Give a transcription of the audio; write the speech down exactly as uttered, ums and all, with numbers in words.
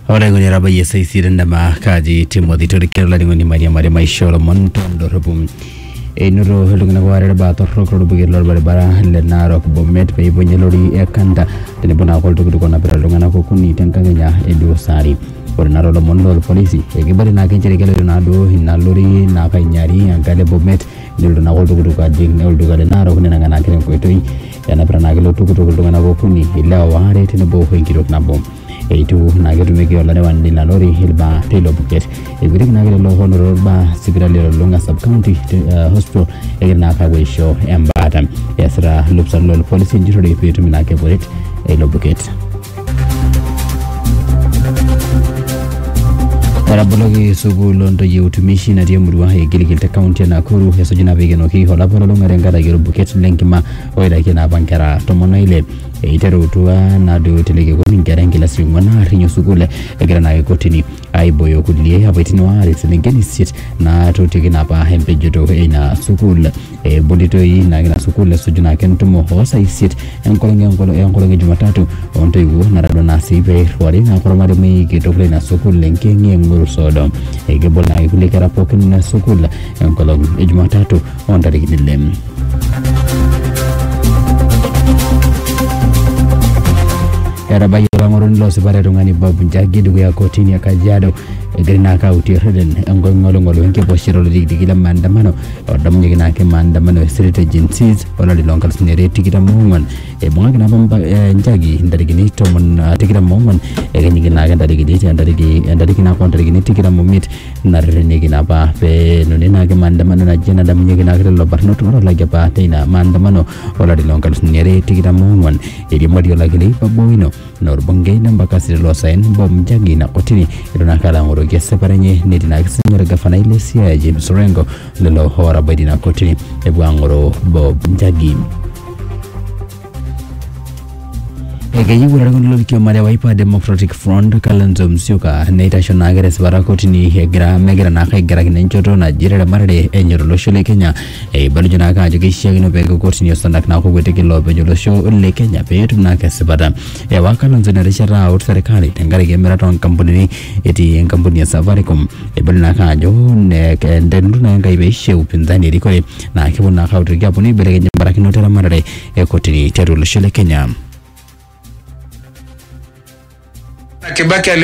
Ora ngoni raba yesa isire ndama kaji Timothy Torikela ngoni Maria Maria Maisholo Montondo robum enuro helungna gware ba torro ko bugir lor bara le naro ko bomet pe bonyelori ekanda tene bona ko to ko na bera lungana ko kuni tankanya edo sari or naro lo mondo polisi e gibari na kenjere gele na do hinalori na ka nyari angale bomet nilo na ko to ko ka ding ne oldo gale naro ko nanga na kren ko toy yana bera na gelo to ko to lungana ko kuni illa ware tene bo ko ngiro na bom eitu nagetu meki olane wandi na lori hilba telo buket e gure nagere lo honoro ba sigrale longa sub county hospital e na ka we show embata yasra lupsan lo police injury petu minake boret e lo buket Tarabologi sugulo ndo ye utumishi na diemurwa e giligilta county na kuru ya sojina vegeno ki hola polo ngare ngara gero buket lenkima oida kina bankara tomono ile e itero utua na do telege ko ngara ngila singona rinyo sugule egera na kotini ai boyo kulie abaitini wa ari selengeni sit na to tigina ba hempe jodo e na sugule e bolito yi na gina sugule sojina kentumo hosa isit enkolonge enkolo enkolonge jumatatu onto igu na rado na sibe wari na koromade mi kitokle na sugule nkengi nguru sodo e gebola ai kulikara pokin na sugule enkolonge jumatatu onta digilem Era bayi rangoron lo sebare rungani babu jagi dugu ya kotini ya Kajiado gerina ka uti reden ngol ngol ngol wenke boshiro dig digila mandamano odam nyigina ke mandamano street agencies wala di local snere tikita mongon e bonga gina bamba njagi ndari gini to mon tikita mongon e nyigina ga ndari gini ndari gi ndari gina ko ndari gini tikita momit narre nyigina ba pe nonena ke mandamano na jena dam nyigina ke lo barno to la ga ba teina mandamano wala di local snere tikita mongon e di modio la gili baboino nor bangay namba kasir lo sain bom jagi na kotini irona kala ngoro gese paranye nedina kisenyor gafana ile sia James Rengo lelo hora badina kotini ebu ngoro bom jagi Egeyi wuragun lol kyo mare waipa Democratic Front Kalonzo Musyoka neita shonagere swara kotini hegra megra na kai gra ginen choto na jirere marade enyor lo shole Kenya e balujana ka jogi shagino be kotini osandak na ko wete kilo be jolo show le Kenya be tumna kasbada e wa Kalonzo ne rishara out serikali tengare ge marathon company eti en company ya Safaricom e baluna ka jo ne kendendu na ngai be she upinzani rikore na kibuna ka utriga buni bele ge barakino tera marade e kotini teru lo shole Kenya Kibaki